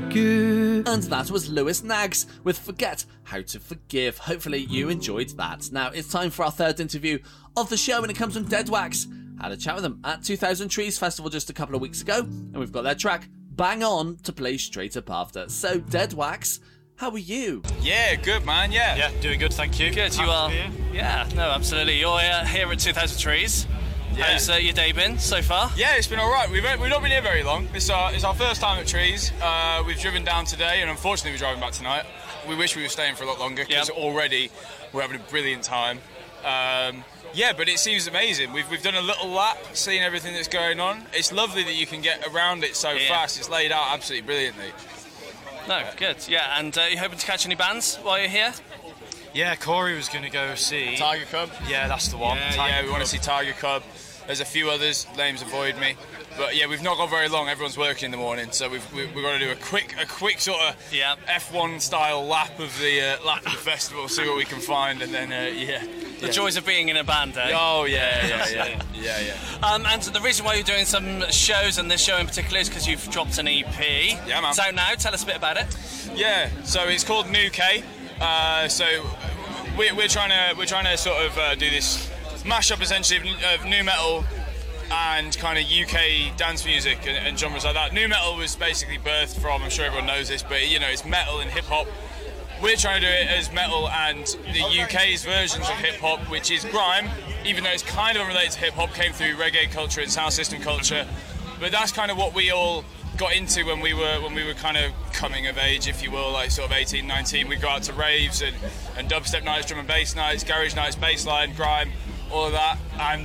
you. And that was Lewis Nags with Forget How to Forgive. Hopefully you enjoyed that. Now it's time for our third interview of the show, and it comes from Dead Wax. Had a chat with them at 2000 Trees Festival just a couple of weeks ago, and we've got their track Bang On to play straight up after. So Dead Wax, how are you? Yeah, good man, yeah. Yeah, doing good, thank you. Good, you are. Yeah, no, absolutely. You're here at 2000 Trees. Yeah. How's your day been so far? Yeah, it's been alright. We've not been here very long. It's our first time at Trees. We've driven down today, and unfortunately we're driving back tonight. We wish we were staying for a lot longer, because already we're having a brilliant time. Yeah, but it seems amazing. We've done a little lap, seen everything that's going on. It's lovely that you can get around it so fast. It's laid out absolutely brilliantly. No, good. Yeah, and you hoping to catch any bands while you're here? Yeah, Corey was going to go see... Tiger Cub? Yeah, that's the one. Yeah, we want to see Tiger Cub. There's a few others, names avoid me. But yeah, we've not got very long. Everyone's working in the morning, so we've got to do a quick sort of F1 style lap of the festival, see what we can find, and then The joys of being in a band, eh? Oh yeah. And the reason why you're doing some shows, and this show in particular, is because you've dropped an EP. Yeah, man. It's out now. Tell us a bit about it. Yeah, so it's called New K. So we're trying to sort of do this mashup essentially of new metal and kind of UK dance music and genres like that. New metal was basically birthed from, I'm sure everyone knows this, but it's metal and hip hop. We're trying to do it as metal and the UK's versions of hip hop, which is grime, even though it's kind of unrelated to hip hop, came through reggae culture and sound system culture. But that's kind of what we all got into when we were kind of coming of age, if you will, like sort of 18, 19. We'd go out to raves and dubstep nights, drum and bass nights, garage nights, bassline, grime, all of that. And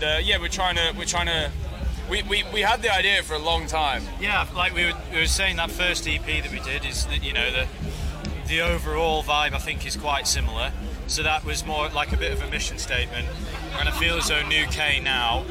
we had the idea for a long time. Yeah, like we were saying, that first EP that we did is that, the overall vibe I think is quite similar. So that was more like a bit of a mission statement. And I feel as though New K now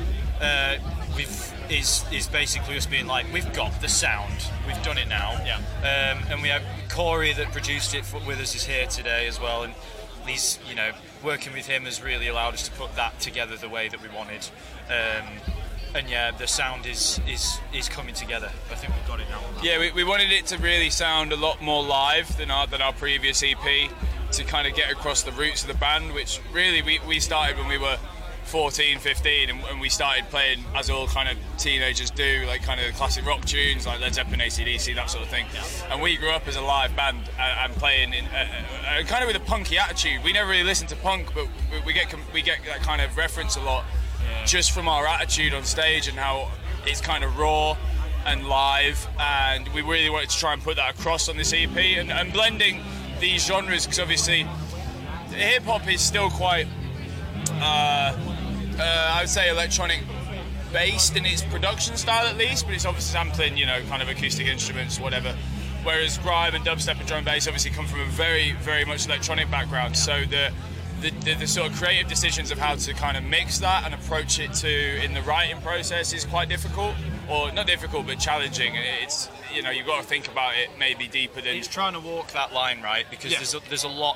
is basically us being like, we've got the sound, we've done it now. Yeah. And we have Corey that produced it with us is here today as well, and he's working with him has really allowed us to put that together the way that we wanted. And yeah, the sound is coming together. I think we've got it now. Yeah, we wanted it to really sound a lot more live than our previous EP, to kind of get across the roots of the band, which really we started when we were 14, 15, and we started playing as all kind of teenagers do, like kind of classic rock tunes like Led Zeppelin, AC/DC, that sort of thing. Yeah. And we grew up as a live band and playing in kind of with a punky attitude. We never really listened to punk, but we get that kind of reference a lot, just from our attitude on stage and how it's kind of raw and live. And we really wanted to try and put that across on this EP, and blending these genres, because obviously hip hop is still quite I would say electronic based in its production style at least, but it's obviously sampling kind of acoustic instruments, whatever, whereas grime and dubstep and drum and bass obviously come from a very, very much electronic background. So the sort of creative decisions of how to kind of mix that and approach it in the writing process is quite difficult, or not difficult but challenging. It's you've got to think about it maybe deeper than... It's trying to walk that line, right? Because there's a lot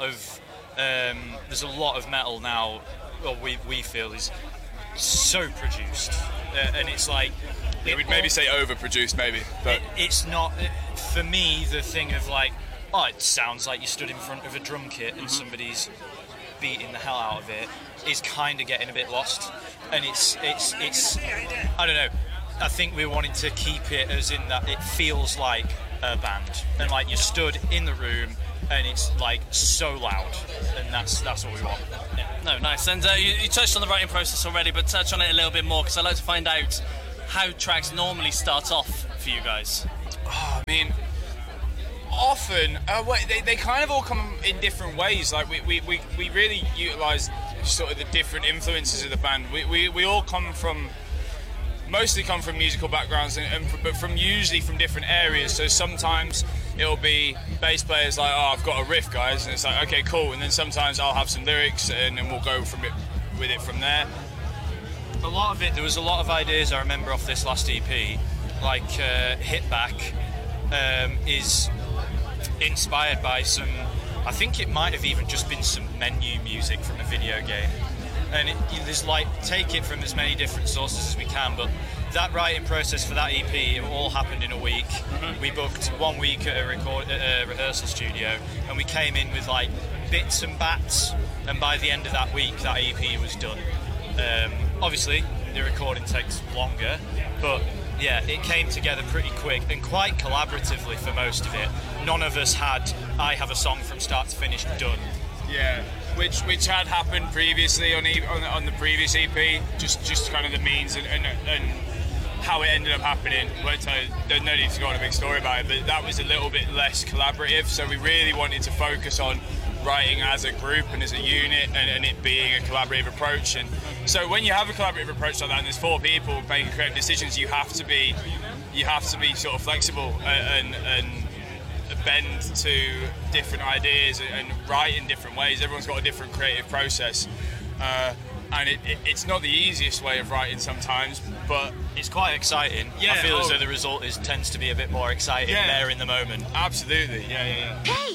of metal now, well, we feel is so produced, and it's like... we'd maybe say overproduced, maybe. But it's not, for me, the thing of like, it sounds like you stood in front of a drum kit and somebody's beating the hell out of it, is kind of getting a bit lost. And it's I don't know, I think we're wanting to keep it as in that it feels like a band, and like you stood in the room and it's like so loud, and that's what we want. Yeah. No, nice. And you touched on the writing process already, but touch on it a little bit more, because I'd like to find out how tracks normally start off for you guys. I mean, often they kind of all come in different ways. Like we really utilise sort of the different influences of the band. We all mostly come from musical backgrounds, but usually from different areas. So sometimes it'll be bass players like, I've got a riff, guys, and it's like, okay, cool. And then sometimes I'll have some lyrics, and then we'll go with it from there. A lot of it, there was a lot of ideas I remember off this last EP, like Hit Back is inspired by some, I think it might have even just been some menu music from a video game. And there's like, take it from as many different sources as we can, but that writing process for that EP, it all happened in a week. We booked 1 week at a rehearsal studio, and we came in with like bits and bats, and by the end of that week that EP was done. Obviously the recording takes longer, but yeah, it came together pretty quick and quite collaboratively for most of it. None of us had I have a song from start to finish done. Yeah, which had happened previously on the previous EP, just kind of the means and how it ended up happening. There's no need to go on a big story about it, but that was a little bit less collaborative, so we really wanted to focus on writing as a group and as a unit, and it being a collaborative approach. And so when you have a collaborative approach like that, and there's 4 people making creative decisions, you have to be sort of flexible and bend to different ideas and write in different ways. Everyone's got a different creative process, and it's not the easiest way of writing sometimes, but it's quite exciting. Yeah, I feel as though the result tends to be a bit more exciting there in the moment. Absolutely, yeah.